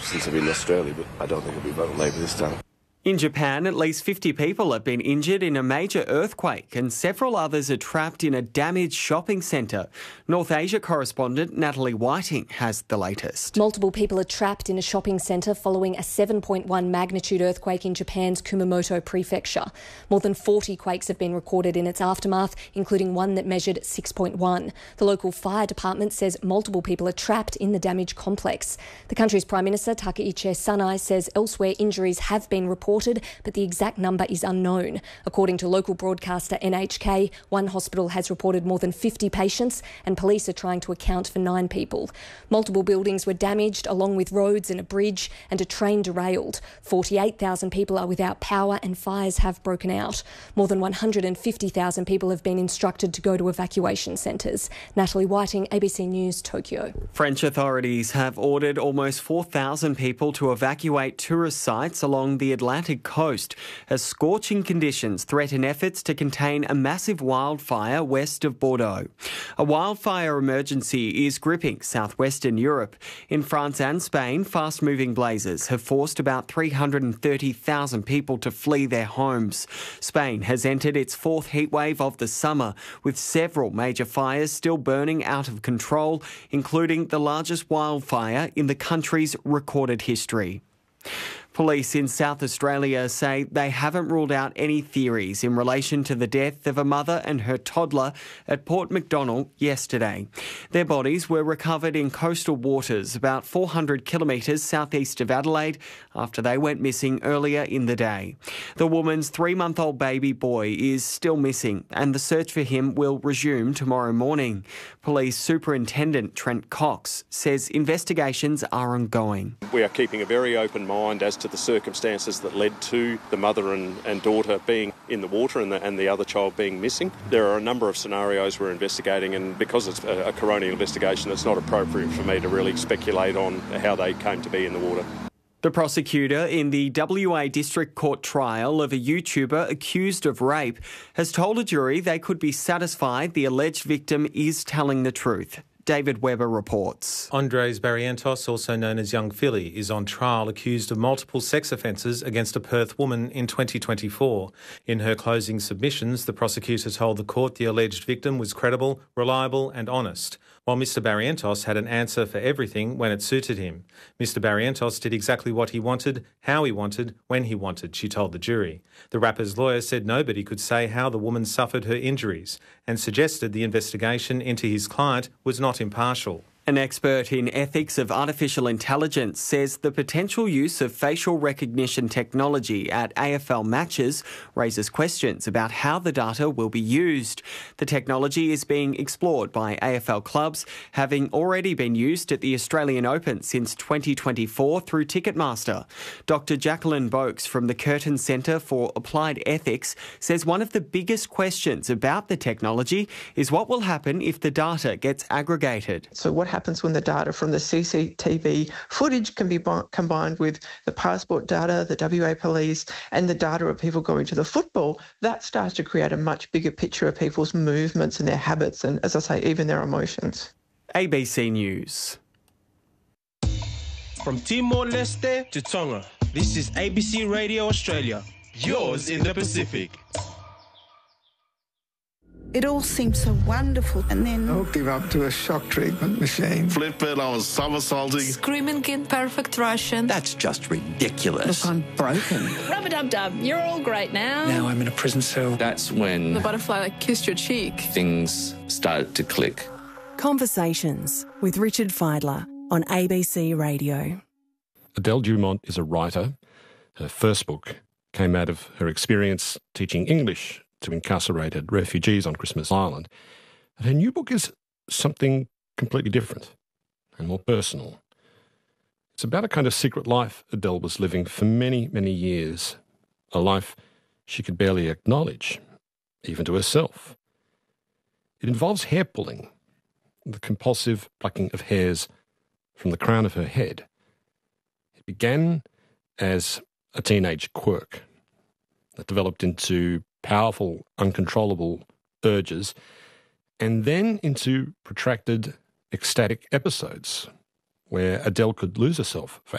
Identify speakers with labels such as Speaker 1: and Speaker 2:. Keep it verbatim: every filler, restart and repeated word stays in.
Speaker 1: since I've been in Australia, but I don't think I'll be voting Labor this time.
Speaker 2: In Japan, at least fifty people have been injured in a major earthquake and several others are trapped in a damaged shopping centre. North Asia correspondent Natalie Whiting has the latest.
Speaker 3: Multiple people are trapped in a shopping centre following a seven point one magnitude earthquake in Japan's Kumamoto prefecture. More than forty quakes have been recorded in its aftermath, including one that measured six point one. The local fire department says multiple people are trapped in the damaged complex. The country's Prime Minister Takaichi Sanai says elsewhere injuries have been reported, but the exact number is unknown. According to local broadcaster N H K, one hospital has reported more than fifty patients and police are trying to account for nine people. Multiple buildings were damaged, along with roads and a bridge, and a train derailed. forty-eight thousand people are without power and fires have broken out. More than one hundred fifty thousand people have been instructed to go to evacuation centres. Natalie Whiting, A B C News, Tokyo.
Speaker 2: French authorities have ordered almost four thousand people to evacuate tourist sites along the Atlantic coast as scorching conditions threaten efforts to contain a massive wildfire west of Bordeaux. A wildfire emergency is gripping southwestern Europe. In France and Spain, fast-moving blazes have forced about three hundred thirty thousand people to flee their homes. Spain has entered its fourth heatwave of the summer, with several major fires still burning out of control, including the largest wildfire in the country's recorded history. Police in South Australia say they haven't ruled out any theories in relation to the death of a mother and her toddler at Port Macdonnell yesterday. Their bodies were recovered in coastal waters about four hundred kilometres southeast of Adelaide after they went missing earlier in the day. The woman's three-month-old baby boy is still missing and the search for him will resume tomorrow morning. Police Superintendent Trent Cox says investigations are ongoing.
Speaker 4: We are keeping a very open mind as to the circumstances that led to the mother and, and daughter being in the water and the, and the other child being missing. There are a number of scenarios we're investigating, and because it's a, a coronial investigation, it's not appropriate for me to really speculate on how they came to be in the water.
Speaker 2: The prosecutor in the W A District Court trial of a YouTuber accused of rape has told a jury they could be satisfied the alleged victim is telling the truth. David Webber reports.
Speaker 5: Andres Barrientos, also known as Young Philly, is on trial accused of multiple sex offences against a Perth woman in twenty twenty-four. In her closing submissions, the prosecutor told the court the alleged victim was credible, reliable and honest, while Mister Barrientos had an answer for everything when it suited him. Mister Barrientos did exactly what he wanted, how he wanted, when he wanted, she told the jury. The rapper's lawyer said nobody could say how the woman suffered her injuries and suggested the investigation into his client was not impartial.
Speaker 2: An expert in ethics of artificial intelligence says the potential use of facial recognition technology at A F L matches raises questions about how the data will be used. The technology is being explored by A F L clubs, having already been used at the Australian Open since twenty twenty-four through Ticketmaster. Doctor Jacqueline Boakes from the Curtin Centre for Applied Ethics says one of the biggest questions about the technology is what will happen if the data gets aggregated.
Speaker 6: So what happens when the data from the C C T V footage can be bo- combined with the passport data, the W A police and the data of people going to the football? That starts to create a much bigger picture of people's movements and their habits and, as I say, even their emotions.
Speaker 2: A B C News.
Speaker 7: From Timor-Leste to Tonga, this is A B C Radio Australia, yours in the Pacific.
Speaker 8: It all seemed so wonderful, and then...
Speaker 9: Hooked him up to a shock treatment machine.
Speaker 10: Flipped it, I was somersaulting.
Speaker 11: Screaming in perfect Russian.
Speaker 12: That's just ridiculous.
Speaker 8: Look, I'm broken.
Speaker 11: Rub-a-dub-dub, you're all great now.
Speaker 12: Now I'm in a prison cell.
Speaker 10: That's when...
Speaker 11: The butterfly like kissed your cheek.
Speaker 10: Things started to click.
Speaker 13: Conversations with Richard Fidler on A B C Radio.
Speaker 14: Adele Dumont is a writer. Her first book came out of her experience teaching English to incarcerated refugees on Christmas Island. And her new book is something completely different and more personal. It's about a kind of secret life Adele was living for many, many years, a life she could barely acknowledge, even to herself. It involves hair pulling, the compulsive plucking of hairs from the crown of her head. It began as a teenage quirk that developed into powerful, uncontrollable urges, and then into protracted, ecstatic episodes where Adele could lose herself for